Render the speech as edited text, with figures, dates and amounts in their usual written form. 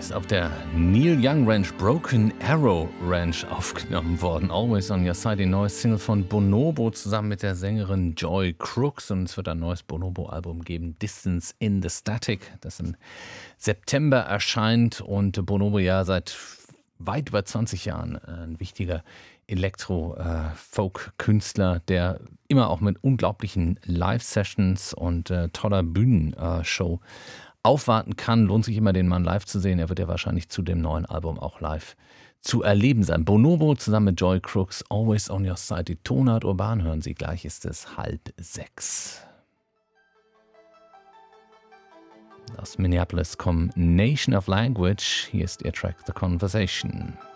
Ist auf der Neil Young Ranch Broken Arrow Ranch aufgenommen worden. Always on Your Side, die neue Single von Bonobo zusammen mit der Sängerin Joy Crooks. Und es wird ein neues Bonobo-Album geben, Distance in the Static, das im September erscheint. Und Bonobo ja seit weit über 20 Jahren ein wichtiger Elektro-Folk-Künstler, der immer auch mit unglaublichen Live-Sessions und toller Bühnenshow aufwarten kann. Lohnt sich immer, den Mann live zu sehen. Er wird ja wahrscheinlich zu dem neuen Album auch live zu erleben sein. Bonobo zusammen mit Joy Crooks, Always on Your Side. Die Tonart Urban hören Sie. Gleich ist es 5:30. Aus Minneapolis kommen Nation of Language. Hier ist ihr Track The Conversation.